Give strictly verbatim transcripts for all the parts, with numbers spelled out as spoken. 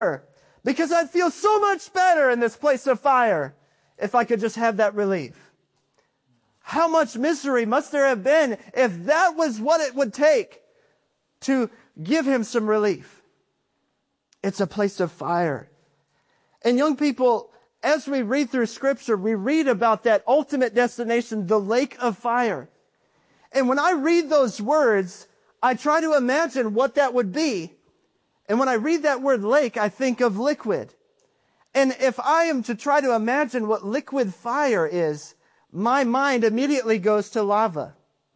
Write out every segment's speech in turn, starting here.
because I'd feel so much better in this place of fire if I could just have that relief. How much misery must there have been if that was what it would take to give him some relief? It's a place of fire. And young people, as we read through Scripture, we read about that ultimate destination, the lake of fire. And when I read those words, I try to imagine what that would be. And when I read that word lake, I think of liquid. And if I am to try to imagine what liquid fire is, my mind immediately goes to lava.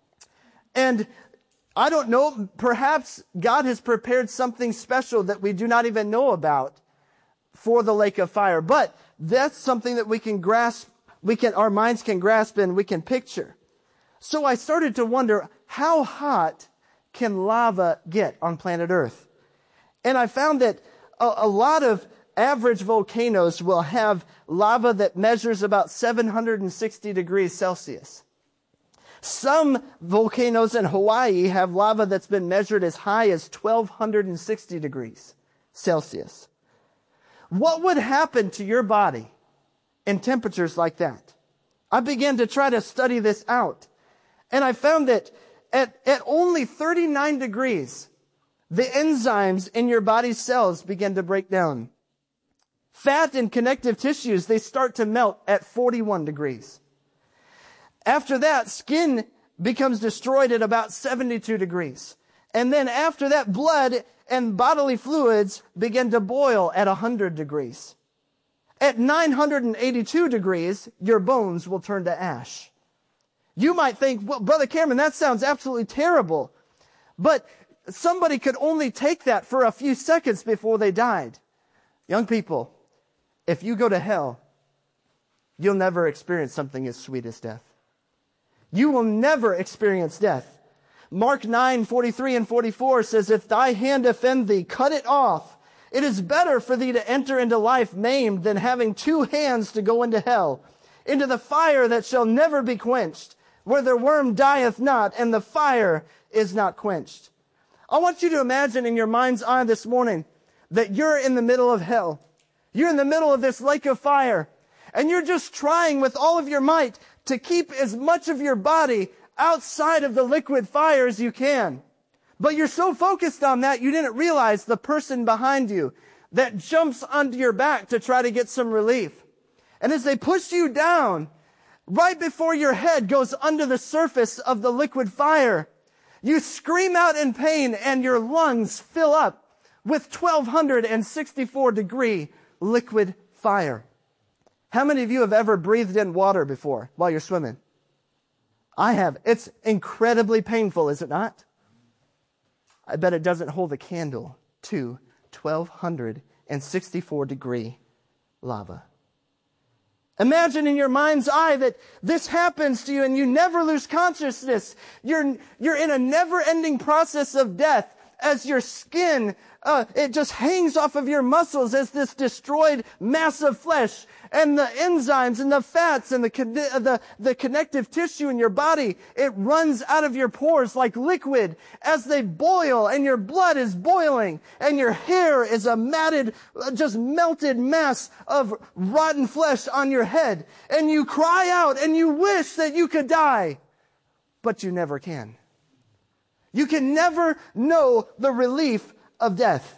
And I don't know, perhaps God has prepared something special that we do not even know about for the lake of fire. But that's something that we can grasp, we can, our minds can grasp and we can picture. So I started to wonder, how hot can lava get on planet Earth? And I found that a, a lot of average volcanoes will have lava that measures about seven hundred sixty degrees Celsius. Some volcanoes in Hawaii have lava that's been measured as high as twelve sixty degrees Celsius. What would happen to your body in temperatures like that? I began to try to study this out. And I found that at, at only thirty-nine degrees, the enzymes in your body's cells begin to break down. Fat and connective tissues, they start to melt at forty-one degrees. After that, skin becomes destroyed at about seventy-two degrees. And then after that, blood and bodily fluids begin to boil at one hundred degrees. At nine hundred eighty-two degrees, your bones will turn to ash. You might think, well, Brother Cameron, that sounds absolutely terrible. But somebody could only take that for a few seconds before they died. Young people, if you go to hell, you'll never experience something as sweet as death. You will never experience death. Mark nine, forty-three and forty-four says, if thy hand offend thee, cut it off. It is better for thee to enter into life maimed than having two hands to go into hell, into the fire that shall never be quenched, where the worm dieth not and the fire is not quenched. I want you to imagine in your mind's eye this morning that you're in the middle of hell. You're in the middle of this lake of fire, and you're just trying with all of your might to keep as much of your body outside of the liquid fire as you can. But you're so focused on that, you didn't realize the person behind you that jumps onto your back to try to get some relief. And as they push you down, right before your head goes under the surface of the liquid fire, you scream out in pain and your lungs fill up with twelve sixty-four degree liquid fire. How many of you have ever breathed in water before while you're swimming? I have. It's incredibly painful, is it not? I bet it doesn't hold a candle to twelve sixty-four degree lava. Imagine in your mind's eye that this happens to you and you never lose consciousness. You're, you're in a never-ending process of death as your skin, uh, it just hangs off of your muscles as this destroyed mass of flesh, and the enzymes and the fats and the, the, the connective tissue in your body, it runs out of your pores like liquid as they boil, and your blood is boiling, and your hair is a matted, just melted mass of rotten flesh on your head. And you cry out and you wish that you could die, but you never can. You can never know the relief of death.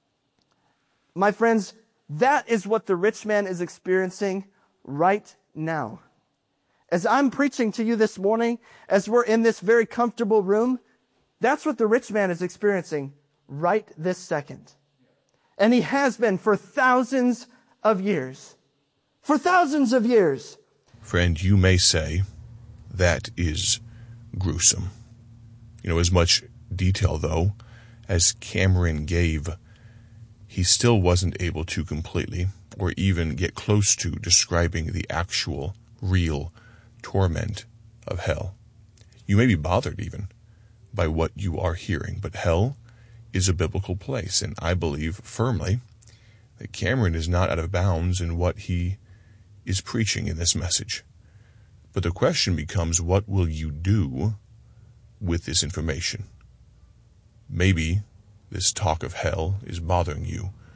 My friends, that is what the rich man is experiencing right now. As I'm preaching to you this morning, as we're in this very comfortable room, that's what the rich man is experiencing right this second. And he has been for thousands of years. For thousands of years. Friend, you may say that is gruesome. You know, as much detail, though, as Cameron gave, he still wasn't able to completely or even get close to describing the actual, real torment of hell. You may be bothered even by what you are hearing, but hell is a biblical place, and I believe firmly that Cameron is not out of bounds in what he is preaching in this message. But the question becomes, what will you do with this information? Maybe this talk of hell is bothering you.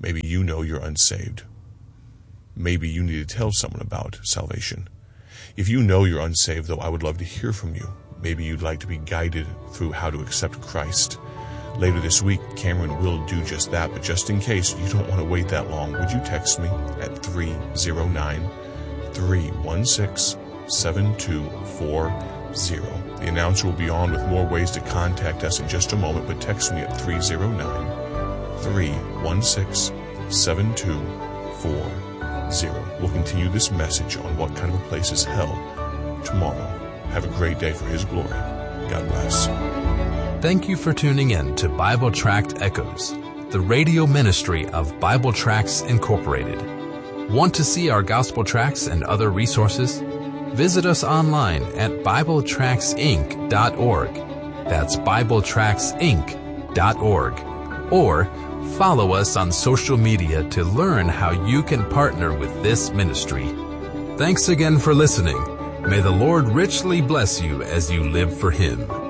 Maybe you know you're unsaved. Maybe you need to tell someone about salvation. If you know you're unsaved, though, I would love to hear from you. Maybe you'd like to be guided through how to accept Christ. Later this week, Cameron will do just that, but just in case you don't want to wait that long, would you text me at three oh nine, three one six, seven two four zero. The announcer will be on with more ways to contact us in just a moment, but text me at three oh nine, three one six, seven two four zero. We'll continue this message on what kind of a place is hell tomorrow. Have a great day for His glory. God bless. Thank you for tuning in to Bible Tract Echoes, the radio ministry of Bible Tracts Incorporated. Want to see our gospel tracts and other resources? Visit us online at bible tracts inc dot org. That's bible tracts inc dot org. Or follow us on social media to learn how you can partner with this ministry. Thanks again for listening. May the Lord richly bless you as you live for Him.